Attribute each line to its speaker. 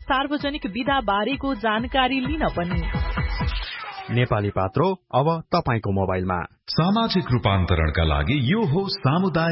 Speaker 1: सार्वजनिक विधा बारेको जानकारी लिन पनि।
Speaker 2: नेपाली पात्रो अब तपाईको मोबाइलमा।
Speaker 3: सामाजिक रूपान्तरणका लागि यो हो सामुदायिक